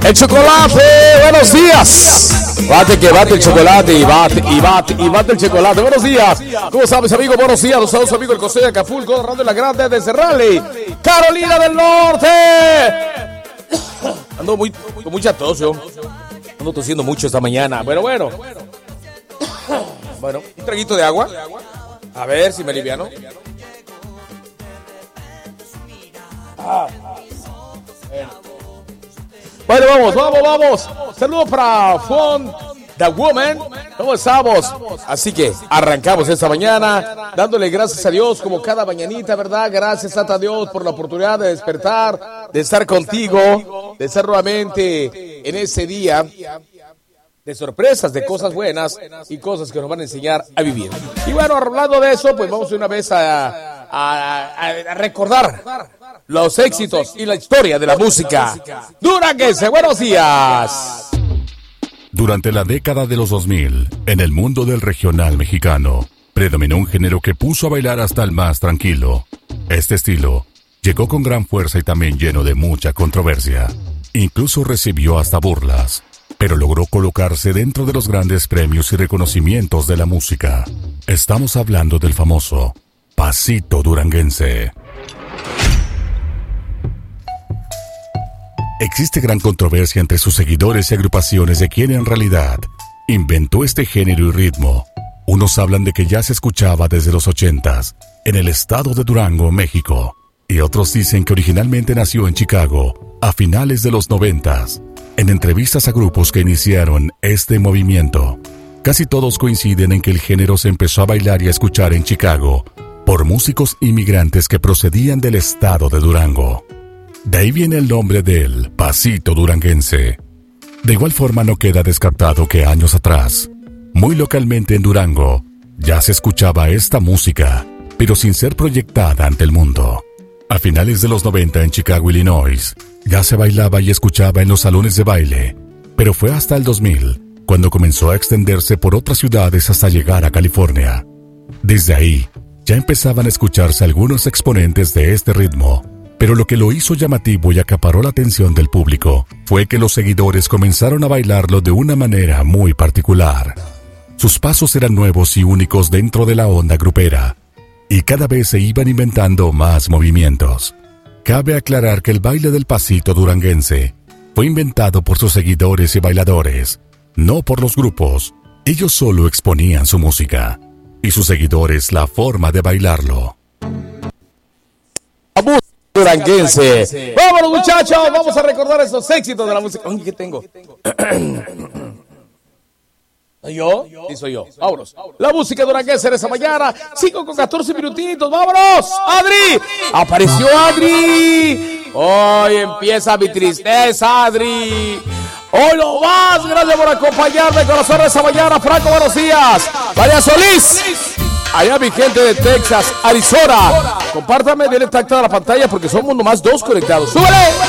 El chocolate, buenos días. Bate el chocolate y bate el chocolate. Buenos días. ¿Cómo están mis amigos? Buenos días. Los saludos amigos del Consejo de Acapulco, Radio La Grande desde Raleigh, Carolina del Norte. Ando con mucha tos, yo. Ando tosiendo mucho esta mañana. Bueno. Bueno, un traguito de agua. A ver si me aliviano. Bueno, vamos. Saludos para Fond The Woman. ¿Cómo estamos? Así que arrancamos esta mañana dándole gracias a Dios como cada mañanita, ¿verdad? Gracias a Dios por la oportunidad de despertar, de estar contigo, de estar nuevamente en ese día de sorpresas, de cosas buenas y cosas que nos van a enseñar a vivir. Y bueno, hablando de eso, pues vamos de una vez a recordar los éxitos y la historia de la música duranguense. Buenos días. Durante la década de los 2000, en el mundo del regional mexicano, predominó un género que puso a bailar hasta el más tranquilo. Este estilo llegó con gran fuerza y también lleno de mucha controversia. Incluso recibió hasta burlas, pero logró colocarse dentro de los grandes premios y reconocimientos de la música. Estamos hablando del famoso pasito duranguense. Existe gran controversia entre sus seguidores y agrupaciones de quién en realidad inventó este género y ritmo. Unos hablan de que ya se escuchaba desde los 80s en el estado de Durango, México, y otros dicen que originalmente nació en Chicago a finales de los 90s. En entrevistas a grupos que iniciaron este movimiento, casi todos coinciden en que el género se empezó a bailar y a escuchar en Chicago por músicos inmigrantes que procedían del estado de Durango. De ahí viene el nombre del pasito duranguense. De igual forma no queda descartado que años atrás, muy localmente en Durango, ya se escuchaba esta música, pero sin ser proyectada ante el mundo. A finales de los 90 en Chicago, Illinois, ya se bailaba y escuchaba en los salones de baile, pero fue hasta el 2000 cuando comenzó a extenderse por otras ciudades hasta llegar a California. Desde ahí, ya empezaban a escucharse algunos exponentes de este ritmo, pero lo que lo hizo llamativo y acaparó la atención del público fue que los seguidores comenzaron a bailarlo de una manera muy particular. Sus pasos eran nuevos y únicos dentro de la onda grupera, y cada vez se iban inventando más movimientos. Cabe aclarar que el baile del pasito duranguense fue inventado por sus seguidores y bailadores, no por los grupos. Ellos solo exponían su música, y sus seguidores la forma de bailarlo. Duranguense. Vámonos muchachos, vamos a recordar esos éxitos de la música. Oye, ¿qué tengo? ¿Yo? Sí, soy yo. Vámonos. La música duranguense de esa mañana. 5:14 minutitos. ¡Vámonos! ¡Adri! ¡Apareció Adri! Hoy empieza mi tristeza, Adri. Hoy no más. Gracias por acompañarme, corazón, de esa mañana. Franco, buenos días. María Solís. Allá mi gente de Texas, Arizona. Compártame, denle tacto a la pantalla porque somos nomás dos conectados. ¡Súbele!